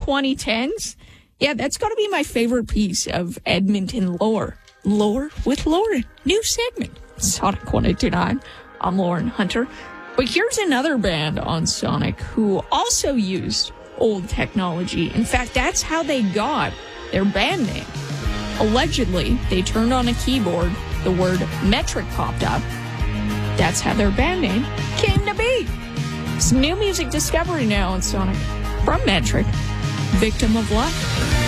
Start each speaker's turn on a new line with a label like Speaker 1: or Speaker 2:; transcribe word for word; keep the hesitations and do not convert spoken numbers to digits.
Speaker 1: twenty tens. Yeah, that's got to be my favorite piece of Edmonton lore. Lore with Lauren. New segment. Sonic one oh two nine. I'm Lauren Hunter. But here's another band on Sonic who also used old technology. In fact, that's how they got their band name. Allegedly, they turned on a keyboard, the word metric popped up. That's how their band name came to be. Some new music discovery now on Sonic from Metric, Victim of Luck.